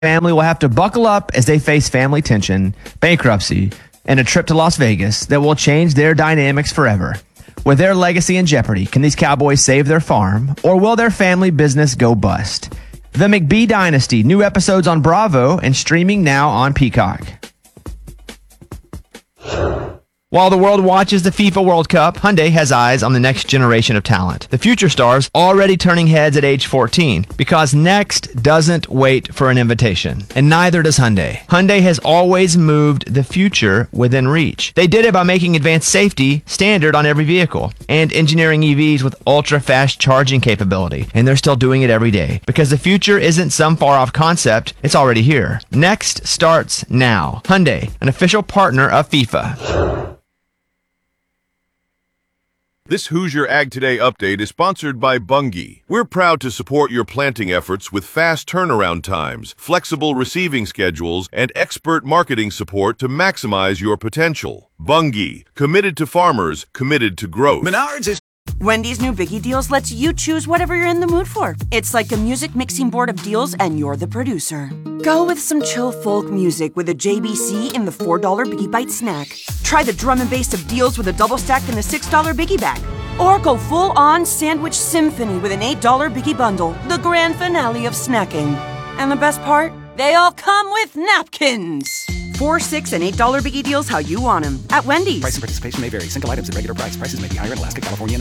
family will have to buckle up as they face family tension, bankruptcy, and a trip to Las Vegas that will change their dynamics forever. With their legacy in jeopardy, can these Cowboys save their farm, or will their family business go bust? The McBee Dynasty, new episodes on Bravo and streaming now on Peacock. While the world watches the FIFA World Cup, Hyundai has eyes on the next generation of talent. The future stars already turning heads at age 14 because next doesn't wait for an invitation. And neither does Hyundai. Hyundai has always moved the future within reach. They did it by making advanced safety standard on every vehicle and engineering EVs with ultra-fast charging capability. And they're still doing it every day because the future isn't some far-off concept. It's already here. Next starts now. Hyundai, an official partner of FIFA. This Hoosier Ag Today update is sponsored by Bunge. We're proud to support your planting efforts with fast turnaround times, flexible receiving schedules, and expert marketing support to maximize your potential. Bunge, committed to farmers, committed to growth. Menards is Wendy's new Biggie Deals lets you choose whatever you're in the mood for. It's like a music mixing board of deals, and you're the producer. Go with some chill folk music with a JBC in the $4 Biggie Bite snack. Try the drum and bass of deals with a double stack in the $6 Biggie Bag. Or go full-on sandwich symphony with an $8 Biggie Bundle, the grand finale of snacking. And the best part? They all come with napkins. $4, $6, and $8 Biggie Deals how you want them at Wendy's. Price and participation may vary. Single items at regular price. Prices may be higher in Alaska, California, and